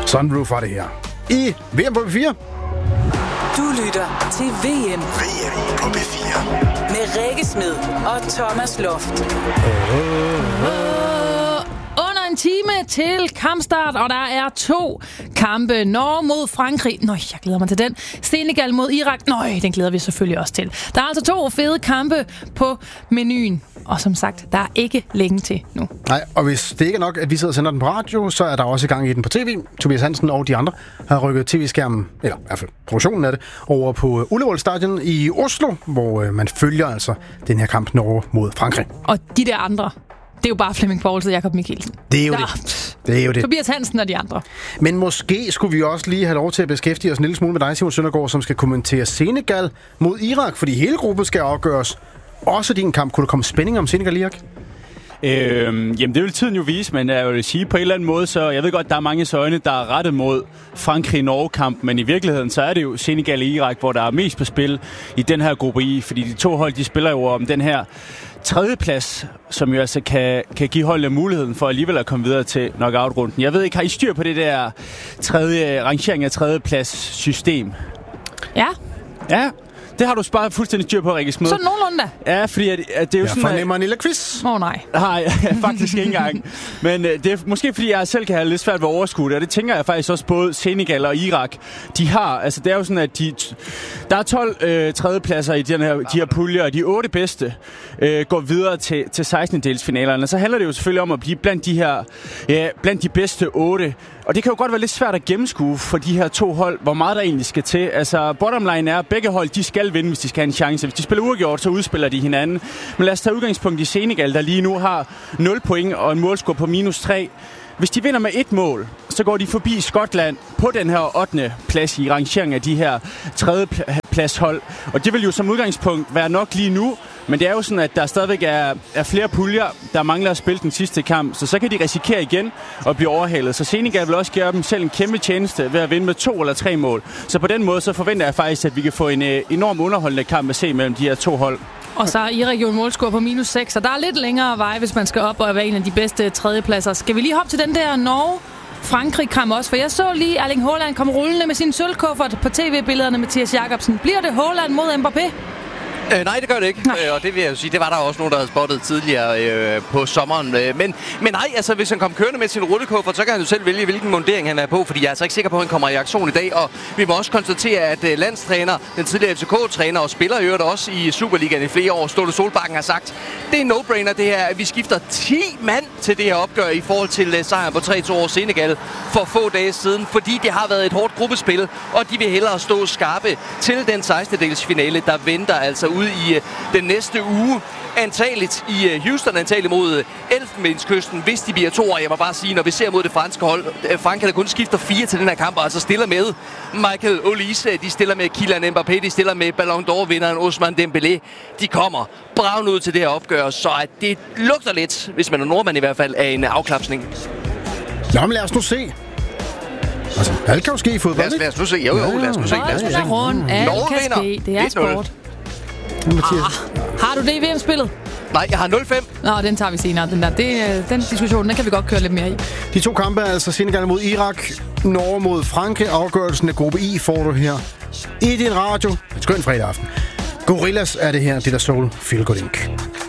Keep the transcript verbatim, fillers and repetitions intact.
Sunroof var det her. I V M på B fire. Du lytter til V M. V M på B fire. Med Rikke Smed og Thomas Loft. Under en time til kampstart, og der er to kampe. Norge mod Frankrig. Nøj, jeg glæder mig til den. Senegal mod Irak. Nøj, den glæder vi selvfølgelig også til. Der er altså to fede kampe på menuen. Og som sagt, der er ikke længe til nu. Nej, og hvis det ikke er nok, at vi sidder og sender den på radio, så er der også i gang i den på tv. Tobias Hansen og de andre har rykket tv-skærmen, eller i hvert fald produktionen af det, over på Ullevål Stadion i Oslo, hvor man følger altså den her kamp Norge mod Frankrig. Og de der andre, det er jo bare Flemming Poulsen og Jakob Mikkelsen. Det er jo der, det. Det er jo det. Tobias Hansen og de andre. Men måske skulle vi også lige have lov til at beskæftige os en lille smule med dig, Simon Søndergaard, som skal kommentere Senegal mod Irak, fordi hele gruppen skal afgøres. Også din kamp. Kunne der komme spænding om Senegal Irak? Øhm, jamen det vil tiden jo vise, men jeg vil sige på en eller anden måde, så jeg ved godt, der er mange øjne, der er rettet mod Frankrig-Norge-kamp, men i virkeligheden så er det jo Senegal og Irak, hvor der er mest på spil i den her gruppe I, fordi de to hold, de spiller jo om den her tredjeplads, som jo altså kan, kan give holdet muligheden for alligevel at komme videre til knockout-runden. Jeg ved ikke, har I styr på det der tredje, rangering af tredjeplads-system? Ja. Ja. Det har du sparet fuldstændig styr på, Rikke Smed. Sådan nogenlunde da. Ja, fordi at, at det er jo jeg sådan... Jeg fornemmer en lille quiz. Åh oh, nej. Nej, faktisk ikke engang. Men uh, det er måske fordi, jeg selv kan have lidt svært ved at overskue det, og det tænker jeg faktisk også både Senegal og Irak, de har. Altså det er jo sådan, at de, der er tolv øh, tredjepladser i den her, de her puljer, og de otte bedste øh, går videre til, til sekstende-delsfinalerne. Så handler det jo selvfølgelig om at blive blandt de her, ja, blandt de bedste otte. Og det kan jo godt være lidt svært at gennemskue for de her to hold, hvor meget der egentlig skal til. Altså, bottom line er, at begge hold, de skal vinde, hvis de skal have en chance. Hvis de spiller uafgjort, så udspiller de hinanden. Men lad os tage udgangspunkt i Senegal, der lige nu har nul point og en målscore på minus tre. Hvis de vinder med et mål, så går de forbi Skotland på den her ottende plads i rangeringen af de her tredje pladshold. Og det vil jo som udgangspunkt være nok lige nu, men det er jo sådan, at der stadigvæk er, er flere puljer, der mangler at spille den sidste kamp. Så så kan de risikere igen at blive overhalet. Så Senegal vil også gøre dem selv en kæmpe tjeneste ved at vinde med to eller tre mål. Så på den måde, så forventer jeg faktisk, at vi kan få en uh, enorm underholdende kamp at se mellem de her to hold. Og så er Irak jo en målscore på minus seks, og der er lidt længere vej, hvis man skal op og være en af de bedste tredjepladser. Skal vi lige hoppe til den der Norge-Frankrig-kamp også? For jeg så lige Erling Haaland komme rullende med sin sølvkuffert på tv-billederne med Mathias Jacobsen. Bliver det Haaland mod Mbappé? Øh, nej, det gør det ikke. Øh, og det vil jeg jo sige, det var der også nogen, der havde spottet tidligere øh, på sommeren. Øh, men, men nej, altså hvis han kommer kørende med sin rullekuffert, så kan han jo selv vælge, hvilken mundering han er på. Fordi jeg er altså ikke sikker på, at han kommer i aktion i dag. Og vi må også konstatere, at øh, landstræner, den tidligere F C K-træner og spiller i øvrigt også i Superligaen i flere år, Ståle Solbakken, har sagt, det er en no-brainer det her, at vi skifter ti mand til det her opgør i forhold til øh, sejren på tre to over Senegal for få dage siden. Fordi det har været et hårdt gruppespil, og de vil hellere stå skarpe til den sekstende-delsfinale, der venter altså ude i uh, den næste uge. Antageligt i uh, Houston, antageligt mod uh, Elfenbenskysten, hvis de bliver to år. Jeg må bare sige, når vi ser mod det franske hold, uh, Frankrig, der kun skifter fire til den her kamp, og altså stiller med Michael Olise, de stiller med Kylian Mbappé, de stiller med Ballon d'Or-vinderen Ousmane Dembélé. De kommer bravende ud til det her opgør, så at det lugter lidt, hvis man er nordmand i hvert fald, af en afklapsning. Nå, men lad os nu se. Altså, alt kan jo ske i fodbold, lad os, lad os nu se. Jo, jo, lad os nu se. Lad os nu se. Rundt. Alt kan ske. Det er sport. Ah, har du det i V M-spillet? Nej, jeg har nul fem. Nå, den tager vi senere. Den, der. Det, den diskussion, den kan vi godt køre lidt mere i. De to kampe er altså Senegal mod Irak, Norge mod Frankrig. Afgørelsen af gruppe I får du her i din radio. En skøn fredag aften. Gorillas er det her, det der Soul Feel Good Incorporated.